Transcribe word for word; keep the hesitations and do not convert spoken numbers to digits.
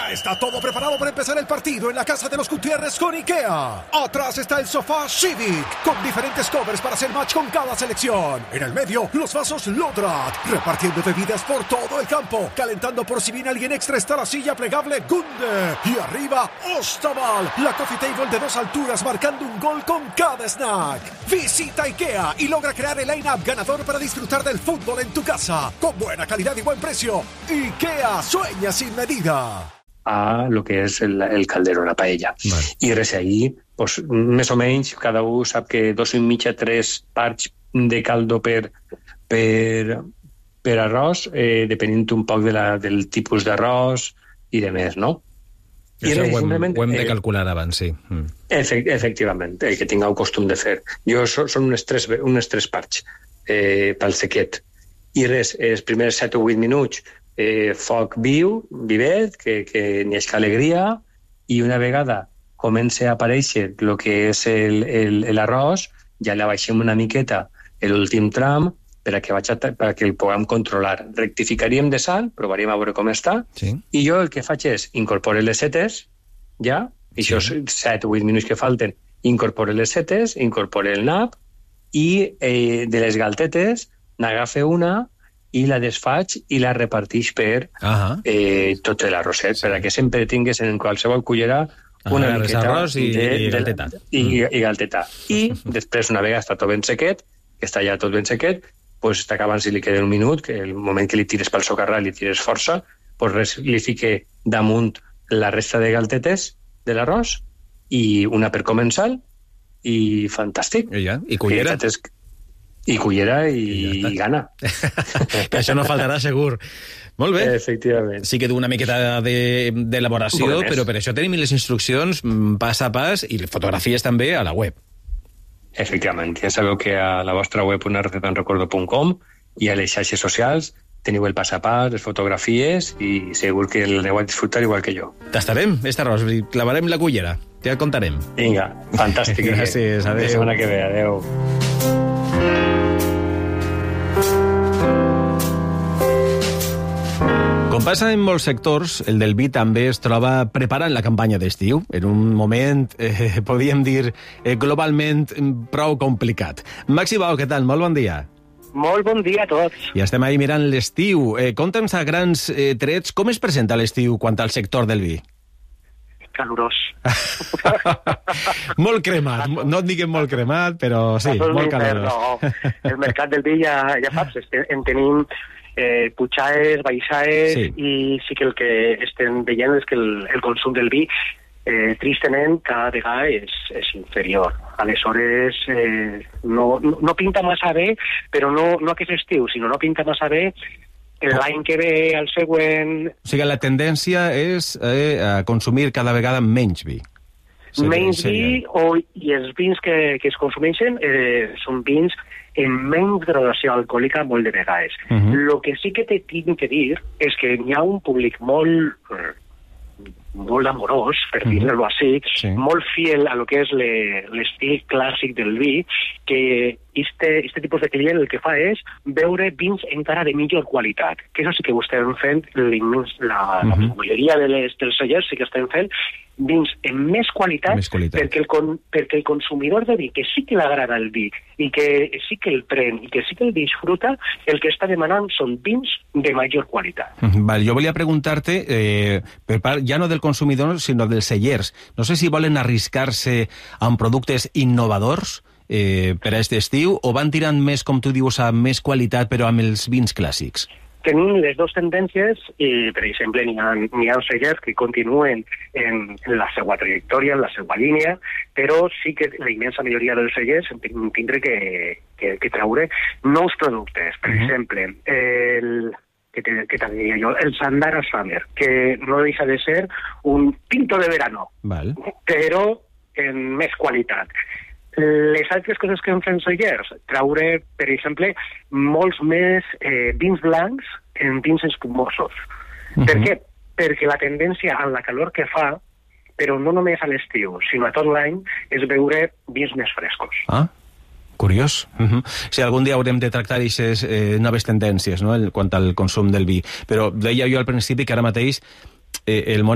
Ya está todo preparado para empezar el partido en la casa de los Gutiérrez con IKEA. Atrás está el sofá Civic, con diferentes covers para hacer match con cada selección. En el medio, los vasos Lodrat, repartiendo bebidas por todo el campo. Calentando por si viene alguien extra está la silla plegable Gunde. Y arriba, Ostaval, la coffee table de dos alturas marcando un gol con cada snack. Visita IKEA y logra crear el line-up ganador para disfrutar del fútbol en tu casa. Con buena calidad y buen precio. IKEA, sueña sin medida. A lo que és el, el caldero, la paella. Vale. I res, ahí, pues, més o menys, cada un sap que dos i mitja, tres parts de caldo per, per, per arròs, eh, depenent un poc de la, del tipus d'arròs i de més, no? I això ho hem, ho hem de calcular abans, sí. Mm. Efect, efectivament, el que tingueu costum de fer. Jo so, són unes tres, unes tres parts eh, pel sequet. I res, els primers set o vuit minuts Eh, foc viu, vivet, que, que n'hi hagi alegria, i una vegada comença a aparèixer el que és l'arròs, ja la baixem una miqueta l'últim tram per a que, vaig a, per a que el puguem controlar. Rectificaríem de sal, provaríem a veure com està, sí. I jo el que faig és incorporar les setes, ja, i això sí. set o vuit minuts que falten, incorporar les setes, incorporar el nap, i eh, de les galtetes n'agafa una i la desfaig i la repartix per uh-huh. eh, tot l'arrosset, sí. Per a que sempre tingues en qualsevol cullera una uh, miqueta arròs i, de, i galteta. I, mm. i galteta. I després, una vegada està tot ben sequet, que està ja tot ben sequet, pues, està acabant si li queda un minut, que el moment que li tires pel socarrat li tires força, pues res, li fique damunt la resta de galtetes de l'arròs i una per comensal i fantàstic. I ja, i cullera. I I cullera i, I, i gana. Que això no faltarà, segur. Molt bé. Efectivament. Sí que du una miqueta d'elaboració, de, però per això tenim les instruccions pas a pas i fotografies també a la web. Efectivament. Ja sabeu que a la vostra web una receta en recordo punt com i a les xarxes socials teniu el pas a pas, les fotografies i segur que l'aneu a disfrutar igual que jo. Tastarem, este arròs, clavarem la cullera. Ja et contarem. Vinga, fantàstic. Gràcies, adéu. La setmana que ve, adéu. Com passa en molts sectors, el del vi també es troba preparant la campanya d'estiu, en un moment, eh, podríem dir, eh, globalment prou complicat. Maxi Bau, què tal? Molt bon dia. Molt bon dia a tots. Ja estem ahí mirant l'estiu. Eh, Conta'ns a grans eh, trets com es presenta l'estiu quant al sector del vi. Calorós. Molt cremat, no et diguem molt cremat, però sí, molt calorós. No. El mercat del vi ja, ja saps, en tenim eh, pujades, baixades, sí. I sí que el que estem veient és que el, el consum del vi eh, tristament cada vegada és, és inferior. Aleshores eh, no, no, no pinta massa bé, però no, no aquest estiu, sinó no pinta massa bé l'any que ve, el següent... O sigui, la tendència és eh, a consumir cada vegada menys vi. Seria, menys seria... vi, o, i els vins que, que es consumeixen eh, són vins en menys graduació alcohòlica molt de vegades. El uh-huh. que sí que te tinc que dir és que hi ha un públic molt... molt amorós, per uh-huh. dir-ho així, sí. Molt fiel a lo que és le, l'estil clàssic del vi, que este, este tipus de client el que fa és veure vins encara de millor qualitat, que això sí que ho estem fent, la, la, uh-huh. la majoria de les, dels cellers sí que estem fent vins en més qualitat, més qualitat. Perquè, el, perquè el consumidor de vi, que sí que l'agrada el vi, i que sí que el pren, i que sí que el disfruta, el que està demanant són vins de major qualitat. Uh-huh. Vale, jo volia preguntar-te, eh, per part, ja no del consumidor, sinó dels cellers. No sé si volen arriscar-se amb productes innovadors eh, per a aquest estiu, o van tirant més, com tu dius, a més qualitat, però amb els vins clàssics? Tenim les dues tendències i, per exemple, n'hi ha, n'hi ha cellers que continuen en, en la seva trajectòria, en la seva línia, però sí que la immensa majoria dels cellers tindré que, que, que treure nous productes. Per uh-huh. exemple, el, que, te, que te diria jo, el Sandara Summer, que no deixa de ser un tinto de verano, Val. Però en més qualitat. Les altres coses que hem fet cellers, traure, per exemple, molts més eh, vins blancs en vins espumosos. Uh-huh. Per què? Perquè la tendència a la calor que fa, però no només a l'estiu, sinó a tot l'any, és beure vins més frescos. Ah, curiós. Uh-huh. Si algun dia haurem de tractar aquestes eh, noves tendències, no?, el, quant al consum del vi. Però deia jo al principi que ara mateix eh, el món